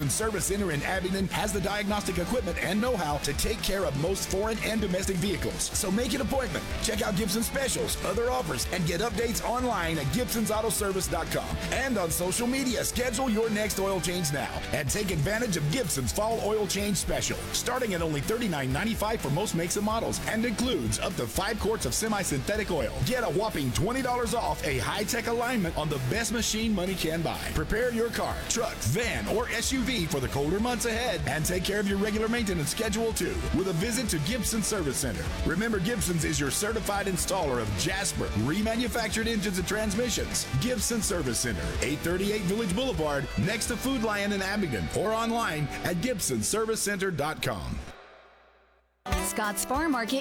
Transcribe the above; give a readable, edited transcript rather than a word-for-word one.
Gibson Service Center in Abingdon has the diagnostic equipment and know-how to take care of most foreign and domestic vehicles. So make an appointment. Check out Gibson specials, other offers, and get updates online at Gibson'sAutoservice.com. And on social media, schedule your next oil change now and take advantage of Gibson's Fall Oil Change Special, starting at only $39.95 for most makes and models, and includes up to 5 quarts of semi-synthetic oil. Get a whopping $20 off a high-tech alignment on the best machine money can buy. Prepare your car, truck, van, or SUV for the colder months ahead and take care of your regular maintenance schedule too with a visit to Gibson Service Center. Remember, Gibson's is your certified installer of Jasper remanufactured engines and transmissions. Gibson Service Center, 838 Village Boulevard, next to Food Lion in Abingdon, or online at GibsonServiceCenter.com. Scott's Farm Market